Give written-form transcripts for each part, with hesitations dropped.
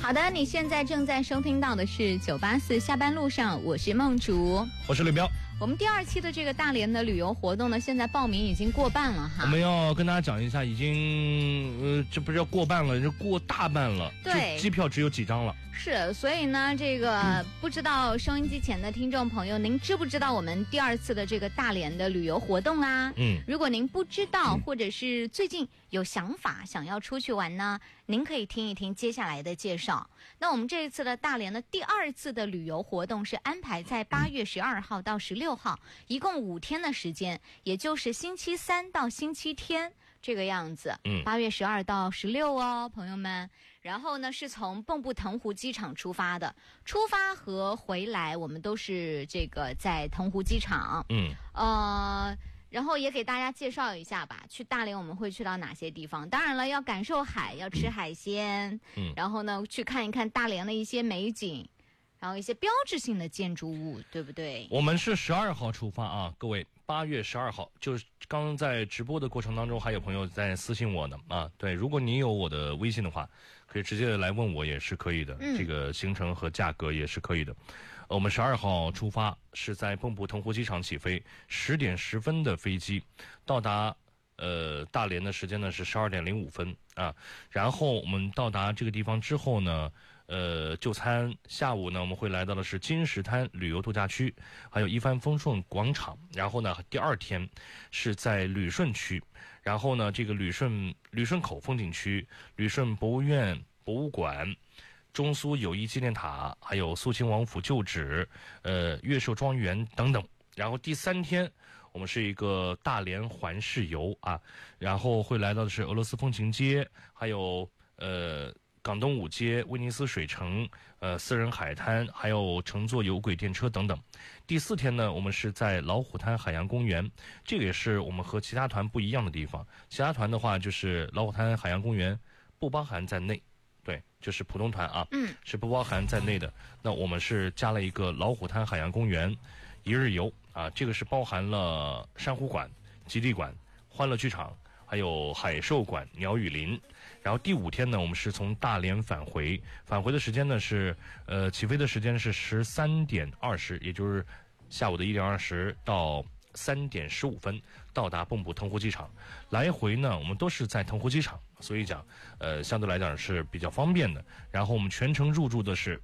好的，你现在正在收听到的是984下班路上，我是梦竹， 我是刘彪。 我们第2期的这个大连的旅游活动呢，现在报名已经过半了哈。 我们要跟大家讲一下，已经这不是要过半了，是过大半了。 对， 机票只有几张了。 是，所以呢，这个不知道收音机前的听众朋友，您知不知道我们第2次的这个大连的旅游活动啊？如果您不知道，或者是最近有想法想要出去玩呢，您可以听一听接下来的介绍。那我们这一次的大连的第2次的旅游活动是安排在8月12号到16号，一共5天的时间，也就是星期3到星期天这个样子。8月12到16哦，朋友们。然后呢，是从蚌埠腾湖机场出发的，出发和回来我们都是这个在腾湖机场。然后也给大家介绍一下吧，去大连我们会去到哪些地方？当然了，要感受海，要吃海鲜。然后呢，去看一看大连的一些美景，然后一些标志性的建筑物，对不对？ 我们是12号出发啊，各位，8月12号，就是刚刚在直播的过程当中，还有朋友在私信我呢啊。对，如果你有我的微信的话，可以直接来问我也是可以的。这个行程和价格也是可以的。我们12号出发，是在蚌埠腾湖机场起飞，10点10分的飞机，到达大连的时间呢是12点05分啊。然后我们到达这个地方之后呢，就餐，下午呢我们会来到的是金石滩旅游度假区，还有一帆风顺广场。然后呢第2天是在旅顺区，然后呢这个旅顺口风景区、旅顺博物院博物馆、中苏友谊纪念塔，还有肃亲王府旧址、越秀庄园等等。然后第3天我们是一个大连环市游啊，然后会来到的是俄罗斯风情街，还有港东五街、威尼斯水城、私人海滩，还有乘坐有轨电车等等。第4天呢，我们是在老虎滩海洋公园，这个也是我们和其他团不一样的地方。其他团的话，就是老虎滩海洋公园不包含在内。对，就是普通团啊，是不包含在内的。那我们是加了一个老虎滩海洋公园1日游啊，这个是包含了珊瑚馆、极地馆、欢乐剧场，还有海兽馆、鸟语林。然后第5天呢，我们是从大连返回的时间呢是起飞的时间是13点20，也就是下午的1点20到3点15分到达蚌埠腾湖机场。来回呢我们都是在腾湖机场，所以讲相对来讲是比较方便的。然后我们全程入住的是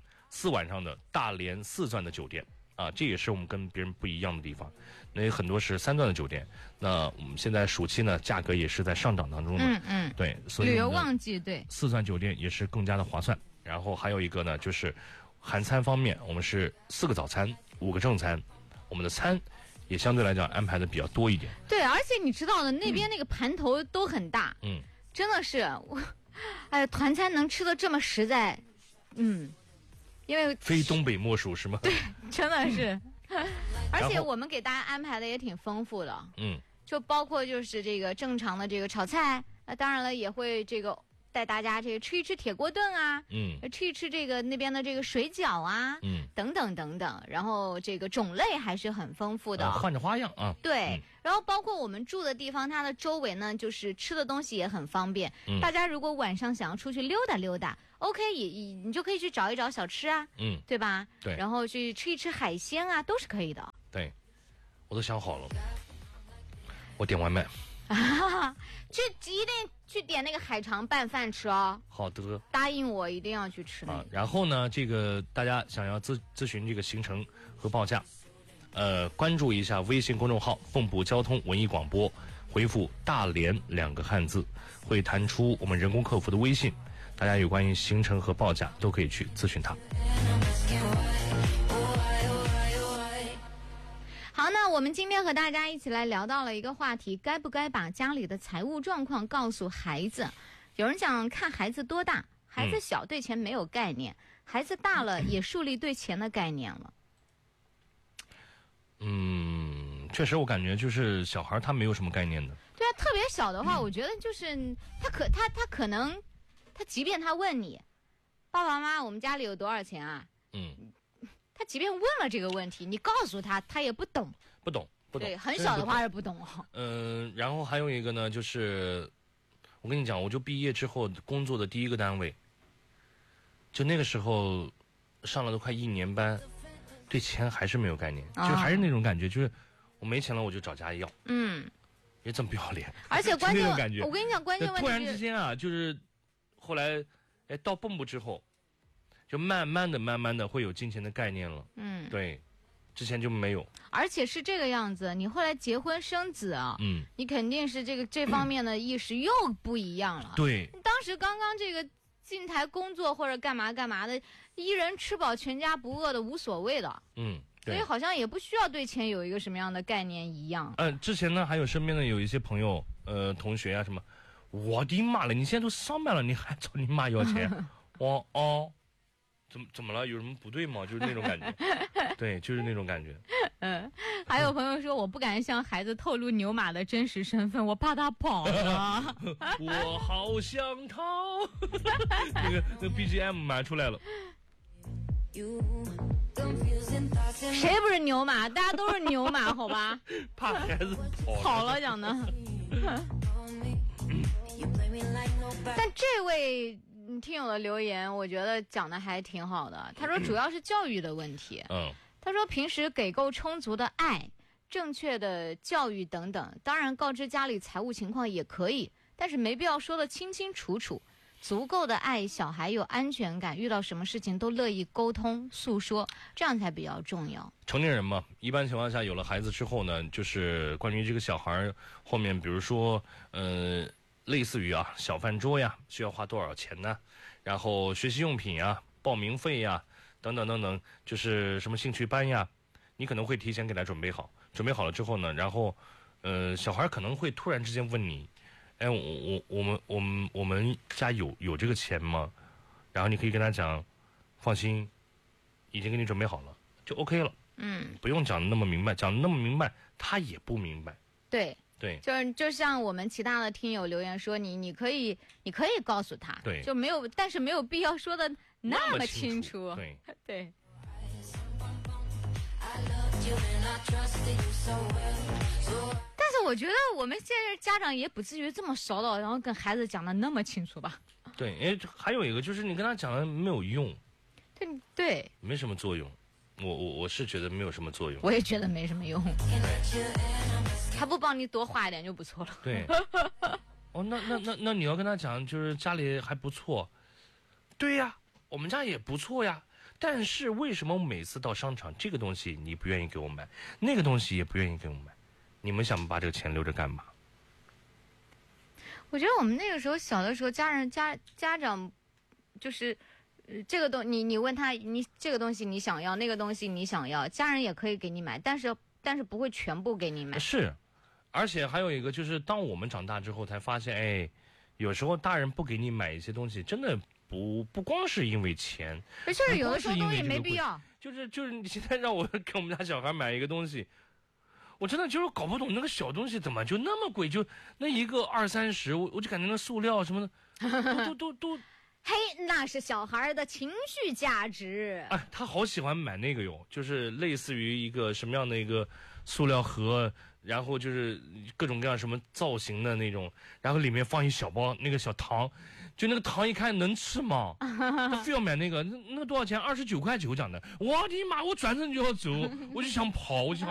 4晚上的大连4钻的酒店啊，这也是我们跟别人不一样的地方。那有很多是3钻的酒店，那我们现在暑期呢价格也是在上涨当中的。对，所以旅游旺季，对 ，4钻酒店也是更加的划算。然后还有一个呢，就是含餐方面，我们是4个早餐，5个正餐，我们的餐也相对来讲安排的比较多一点。 对，而且你知道的，那边那个盘头都很大。真的是团餐能吃的这么实在，因为非东北莫属是吗？ 对，真的是。而且我们给大家安排的也挺丰富的。就包括就是这个正常的这个炒菜，当然了也会这个带大家这个吃一吃铁锅炖啊，吃一吃这个那边的这个水饺啊，等等等等。然后这个种类还是很丰富的， 换着花样啊。 对，然后包括我们住的地方，它的周围呢，就是吃的东西也很方便。大家如果晚上想要出去溜达溜达，OK， 你就可以去找一找小吃啊，对吧？ 对， 然后去吃一吃海鲜啊，都是可以的。 对，我都想好了，我点外卖。 一定去点那个海肠拌饭吃哦。 好的， 答应我一定要去吃那个。 然后呢，这个大家想要咨询这个行程和报价，关注一下微信公众号蚌埠交通文艺广播，回复大连2个汉字，会弹出我们人工客服的微信，大家有关于行程和报价都可以去咨询他。 好，那我们今天和大家一起来聊到了一个话题，该不该把家里的财务状况告诉孩子？有人讲看孩子多大，孩子小对钱没有概念，孩子大了也树立对钱的概念了。 确实我感觉就是小孩他没有什么概念的。 对啊，特别小的话，我觉得就是他可能他即便他问你，爸爸妈妈我们家里有多少钱啊？他即便问了这个问题，你告诉他，他也不懂。对，很小的话也不懂。 然后还有一个呢，就是我跟你讲，我就毕业之后工作的第一个单位， 就那个时候上了都快1年班，对钱还是没有概念，就还是那种感觉，就是我没钱了我就找家里要，别这么不要脸。 而且关键那种感觉， 我跟你讲，关键问题突然之间啊，就是后来到蚌埠之后，就慢慢的会有金钱的概念了。对，之前就没有。 而且是这个样子，你后来结婚生子啊，你肯定是这方面的意识又不一样了。 对， 当时刚刚这个进台工作或者干嘛的，一人吃饱全家不饿的无所谓的。所以好像也不需要对钱有一个什么样的概念一样。 之前呢还有身边的有一些朋友同学啊什么，我的妈了，你现在都上班了你还找你妈要钱？怎么了？有什么不对吗？就是那种感觉。对，就是那种感觉。 还有朋友说我不敢向孩子透露牛马的真实身份，我怕他跑了。 我好想逃。那 BGM 买出来了。 谁不是牛马？大家都是牛马，好吧？ 怕孩子跑了讲的。但这位听友的留言，我觉得讲的还挺好的。他说主要是教育的问题。他说平时给够充足的爱、正确的教育等等，当然告知家里财务情况也可以，但是没必要说得清清楚楚。足够的爱，小孩有安全感，遇到什么事情都乐意沟通诉说，这样才比较重要。 成年人嘛，一般情况下有了孩子之后呢，就是关于这个小孩后面，比如说类似于小饭桌呀，需要花多少钱呢？然后学习用品呀、报名费呀等等等等，就是什么兴趣班呀，你可能会提前给他准备好。准备好了之后呢，然后小孩可能会突然之间问你。我们家有这个钱吗？然后你可以跟他讲，放心，已经给你准备好了，就 OK 了。不用讲那么明白，讲那么明白他也不明白。 对，就像我们其他的听友留言说，你可以告诉他， 对， 就没有，但是没有必要说的那么清楚。 对对。但是我觉得我们现在家长也不至于这么少到，然后跟孩子讲的那么清楚吧？ 对，因为还有一个就是你跟他讲的没有用， 对， 没什么作用。我是觉得没有什么作用。 我也觉得没什么用，他不帮你多花一点就不错了。 对。那你要跟他讲，就是家里还不错。对呀，我们家也不错呀。但是为什么每次到商场，这个东西你不愿意给我买，那个东西也不愿意给我买？你们想把这个钱留着干嘛？ 我觉得我们那个时候小的时候，家长就是这个你问他，你这个东西你想要，那个东西你想要，家人也可以给你买，但是不会全部给你买。 是，而且还有一个就是，当我们长大之后才发现，有时候大人不给你买一些东西，真的不光是因为钱， 就是有的时候东西没必要。 就是你现在让我给我们家小孩买一个东西，我真的就是搞不懂那个小东西怎么就那么贵，就那一个20-30，我就感觉那塑料什么的，都。 嘿，那是小孩的情绪价值。 他好喜欢买那个哟，就是类似于一个什么样的一个塑料盒，然后就是各种各样什么造型的那种，然后里面放一小包那个小糖，就那个糖一看能吃吗？他非要买那个，那个多少钱？29.9块讲的。我的妈！我转身就要走，我就想跑，我就想。